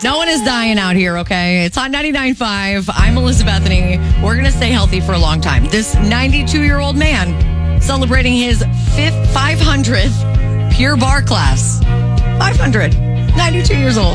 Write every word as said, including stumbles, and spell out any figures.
No one is dying out here, okay? It's on ninety-nine point five. I'm Melissa Bethany. We're going to stay healthy for a long time. This ninety-two-year-old man celebrating his fifth, five hundredth Pure Barre class. five hundred. ninety-two years old.